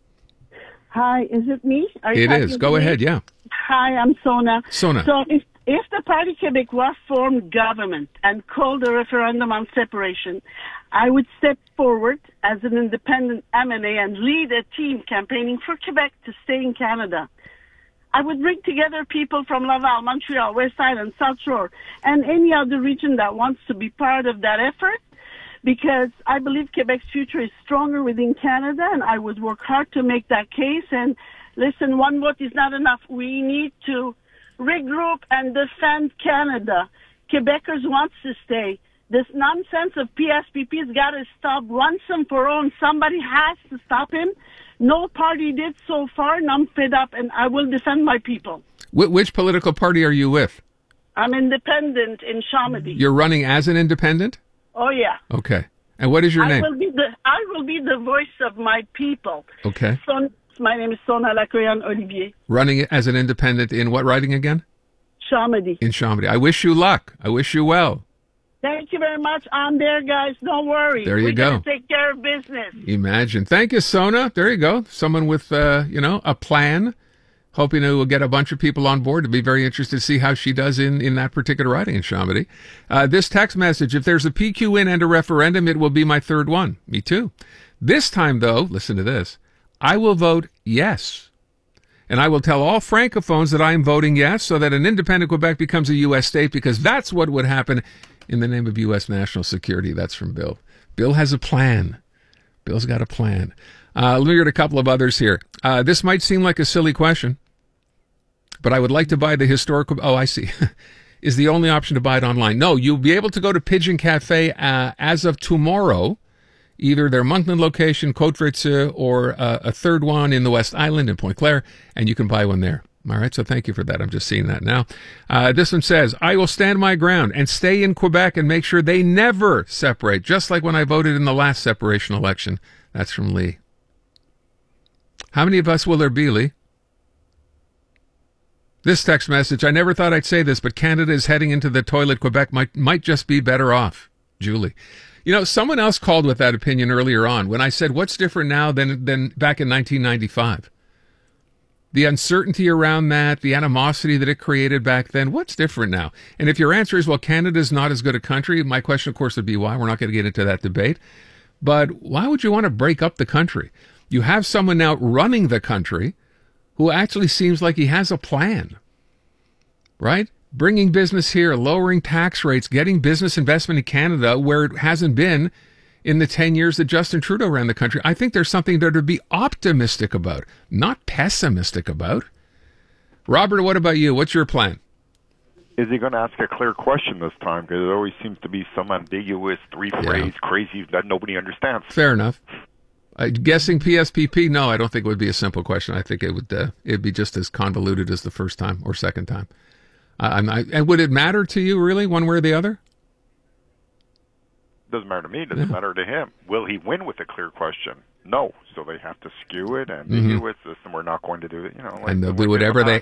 Hi, is it me? Are you It talking is. to Go me? ahead, yeah. Hi, I'm Sona. Sona. So if, if the Parti Québécois formed government and called a referendum on separation, I would step forward as an independent M N A and lead a team campaigning for Quebec to stay in Canada. I would bring together people from Laval, Montreal, West Island, South Shore, and any other region that wants to be part of that effort, because I believe Quebec's future is stronger within Canada, and I would work hard to make that case. And listen, one vote is not enough. We need to regroup and defend Canada. Quebecers want to stay. This nonsense of P S P P's got to stop once and for all. Somebody has to stop him. No party did so far, and I'm fed up, and I will defend my people. Wh- which political party are you with? I'm independent in Chamonix. You're running as an independent? Oh, yeah. Okay. And what is your I name? will be the I will be the voice of my people. Okay. Son, my name is Sona Lacoyan Olivier, Running as an independent in what riding again? Chamonix. In Chamonix. I wish you luck. I wish you well. Thank you very much. I'm there, guys. Don't worry. There you We're go. gonna take care of business. Imagine. Thank you, Sona. There you go. Someone with, uh, you know, a plan. Hoping to get a bunch of people on board. To be very interested to see how she does in, in that particular riding in Chamonix. Uh, this text message, if there's a P Q win and a referendum, it will be my third one. Me too. This time, though, listen to this. I will vote yes. And I will tell all Francophones that I am voting yes so that an independent Quebec becomes a U S state, because that's what would happen in the name of U S national security. That's from Bill. Bill has a plan. Bill's got a plan. Uh, let me read a couple of others here. Uh, this might seem like a silly question, but I would like to buy the historical. Oh, I see. Is the only option to buy it online? No, you'll be able to go to Pigeon Cafe uh, as of tomorrow, either their Moncton location, Côte Ritze, or uh, a third one in the West Island in Point Claire, and you can buy one there. All right, so thank you for that. I'm just seeing that now. Uh, this one says, I will stand my ground and stay in Quebec and make sure they never separate, just like when I voted in the last separation election. That's from Lee. How many of us will there be, Lee? This text message, I never thought I'd say this, but Canada is heading into the toilet. Quebec might might just be better off. Julie. You know, someone else called with that opinion earlier on when I said, what's different now than, than back in nineteen ninety-five? The uncertainty around that, the animosity that it created back then, what's different now? And if your answer is, well, Canada's not as good a country, my question, of course, would be why. We're not going to get into that debate. But why would you want to break up the country? You have someone now running the country who actually seems like he has a plan, right? Bringing business here, lowering tax rates, getting business investment in Canada where it hasn't been in the ten years that Justin Trudeau ran the country. I think there's something there to be optimistic about, not pessimistic about. Robert, what about you? What's your plan? Is he going to ask a clear question this time? Because it always seems to be some ambiguous, three-phrase, yeah. crazy that nobody understands. Fair enough. Uh, guessing P S P P? No, I don't think it would be a simple question. I think it would uh, it'd be just as convoluted as the first time or second time. Uh, I, and would it matter to you, really, one way or the other? Doesn't matter to me. Doesn't yeah. matter to him. Will he win with a clear question? No. So they have to skew it and ambiguous, mm-hmm. and we're not going to do it. You know, like and they'll do whatever they